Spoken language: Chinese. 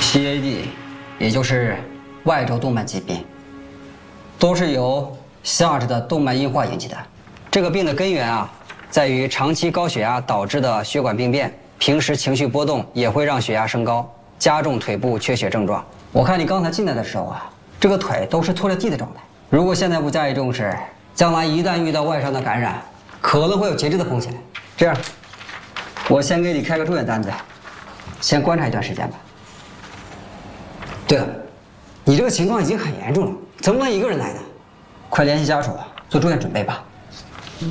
PAD，也就是外周动脉疾病，都是由下肢的动脉硬化引起的。这个病的根源啊，在于长期高血压导致的血管病变，平时情绪波动也会让血压升高，加重腿部缺血症状。我看你刚才进来的时候啊，这个腿都是拖着地的状态。如果现在不加以重视，将来一旦遇到外伤的感染，可能会有截肢的风险。这样，我先给你开个住院单子，先观察一段时间吧。对了，你这个情况已经很严重了，怎么能一个人来呢？快联系家属做住院准备吧。